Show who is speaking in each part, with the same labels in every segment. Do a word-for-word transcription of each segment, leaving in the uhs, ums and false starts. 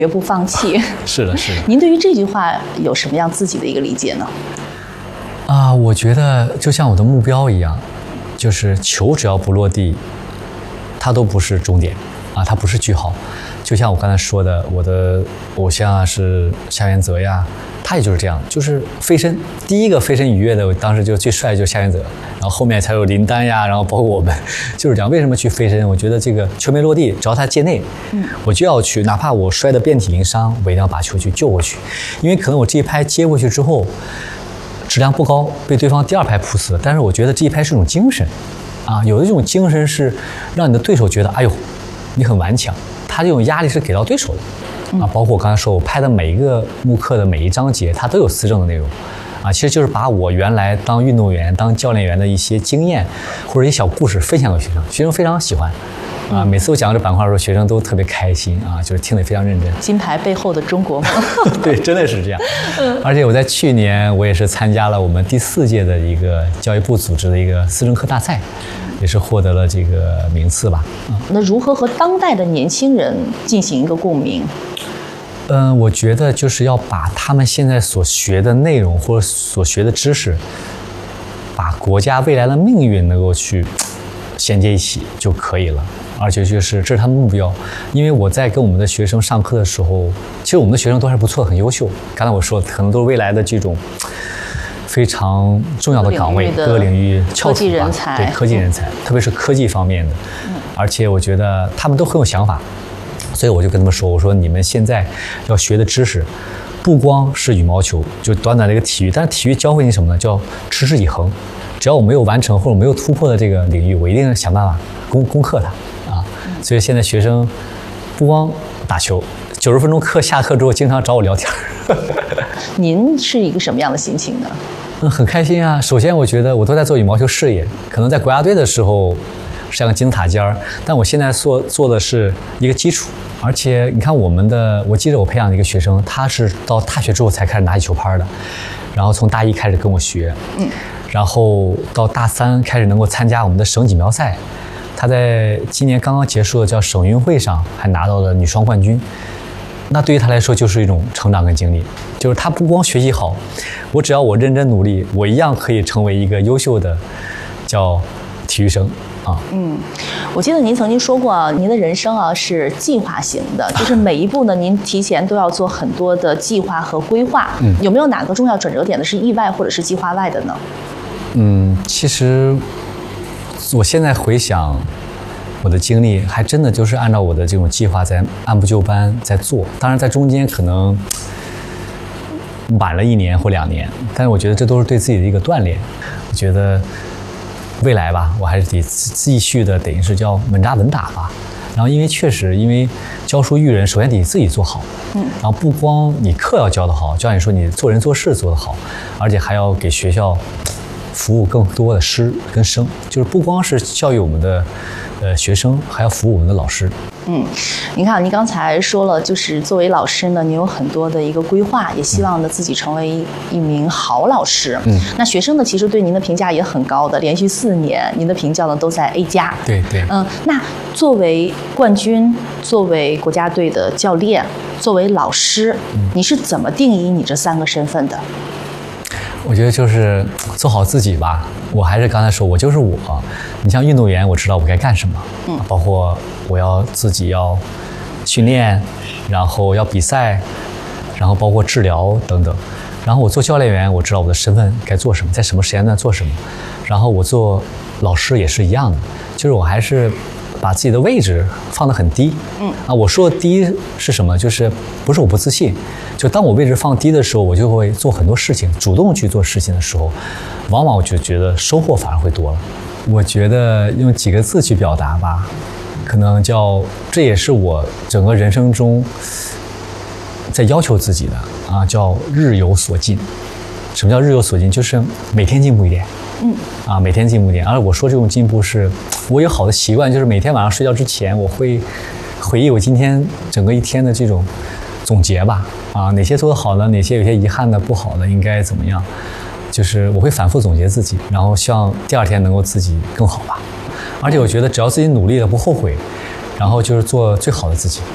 Speaker 1: 绝不放弃。
Speaker 2: 是的，是的。
Speaker 1: 您对于这句话有什么样自己的一个理解呢？
Speaker 2: 啊，我觉得就像我的目标一样，就是球只要不落地，它都不是终点啊，它不是句号。就像我刚才说的，我的偶像啊是夏元泽呀，他也就是这样，就是飞身，第一个飞身愉悦的，我当时就最帅就是夏元泽，然后后面才有林丹呀，然后包括我们，就是这样。为什么去飞身？我觉得这个球没落地，只要他界内，嗯，我就要去，哪怕我摔得遍体鳞伤，我一定要把球去救过去，因为可能我这一拍接过去之后，质量不高，被对方第二拍扑死了，但是我觉得这一拍是一种精神，啊，有的这种精神是让你的对手觉得，哎呦，你很顽强。他这种压力是给到对手的，啊，包括我刚才说我拍的每一个慕课的每一章节，它都有思政的内容，啊，其实就是把我原来当运动员、当教练员的一些经验或者一些小故事分享给学生，学生非常喜欢，啊，每次我讲这板块的时候，学生都特别开心啊，就是听得非常认真。
Speaker 1: 金牌背后的中国梦，
Speaker 2: 对，真的是这样。而且我在去年我也是参加了我们第四届的一个教育部组织的一个思政课大赛。也是获得了这个名次吧。嗯，
Speaker 1: 那如何和当代的年轻人进行一个共鸣？
Speaker 2: 嗯，我觉得就是要把他们现在所学的内容或者所学的知识，把国家未来的命运能够去衔接一起就可以了。而且就是这是他们目标。因为我在跟我们的学生上课的时候，其实我们的学生都还是不错，很优秀。刚才我说可能都是未来的这种非常重要的岗位，各个领域
Speaker 1: 科技人才，
Speaker 2: 对科技人才，特别是科技方面的。嗯，而且我觉得他们都很有想法，所以我就跟他们说，我说你们现在要学的知识，不光是羽毛球，就短短的一个体育，但是体育教会你什么呢？叫持之以恒。只要我没有完成或者没有突破的这个领域，我一定想办法攻攻克它啊。所以现在学生不光打球，九十分钟课下课之后，经常找我聊天。
Speaker 1: 您是一个什么样的心情呢？
Speaker 2: 嗯，很开心啊。首先，我觉得我都在做羽毛球事业，可能在国家队的时候像个金字塔尖儿，但我现在做做的是一个基础。而且你看我们的，我记得我培养的一个学生，他是到大学之后才开始拿起球拍的，然后从大一开始跟我学，嗯，然后到大三开始能够参加我们的省锦标赛，他在今年刚刚结束的叫省运会上还拿到了女双冠军。那对于他来说就是一种成长跟经历，就是他不光学习好，我只要我认真努力，我一样可以成为一个优秀的叫体育生啊。嗯，
Speaker 1: 我记得您曾经说过，您的人生啊是计划型的，就是每一步呢，您提前都要做很多的计划和规划。嗯，有没有哪个重要转折点的是意外或者是计划外的呢？
Speaker 2: 嗯，其实我现在回想。我的经历还真的就是按照我的这种计划在按部就班在做，当然在中间可能晚了一年或两年，但是我觉得这都是对自己的一个锻炼。我觉得未来吧，我还是得继续的，等于是叫稳扎稳打吧。然后因为确实，因为教书育人，首先得自己做好，嗯，然后不光你课要教得好，教你说你做人做事做得好，而且还要给学校服务更多的师跟生，就是不光是教育我们的。呃，学生还要服务我们的老师。
Speaker 1: 嗯，您看，您刚才说了，就是作为老师呢，您有很多的一个规划，也希望呢自己成为一一名好老师。嗯，那学生呢，其实对您的评价也很高的，连续四年，您的评价呢都在 A 加。
Speaker 2: 对对。
Speaker 1: 嗯，那作为冠军，作为国家队的教练，作为老师，嗯、你是怎么定义你这三个身份的？
Speaker 2: 我觉得就是做好自己吧。我还是刚才说，我就是我。你像运动员，我知道我该干什么，嗯，包括我要自己要训练，然后要比赛，然后包括治疗等等。然后我做教练员，我知道我的身份该做什么，在什么时间段做什么。然后我做老师也是一样的，就是我还是把自己的位置放得很低。嗯啊，我说的低是什么？就是不是我不自信，就当我位置放低的时候，我就会做很多事情，主动去做事情的时候，往往我就觉得收获反而会多了。我觉得用几个字去表达吧，可能叫这也是我整个人生中在要求自己的啊，叫日有所进。什么叫日有所进？就是每天进步一点。嗯啊，每天进步一点。而我说这种进步是，我有好的习惯，就是每天晚上睡觉之前，我会回忆我今天整个一天的这种总结吧。啊，哪些做得好的，哪些有些遗憾的、不好的，应该怎么样？就是我会反复总结自己，然后希望第二天能够自己更好吧。而且我觉得只要自己努力了，不后悔，然后就是做最好的自己啊。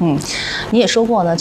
Speaker 1: 嗯，你也说过呢。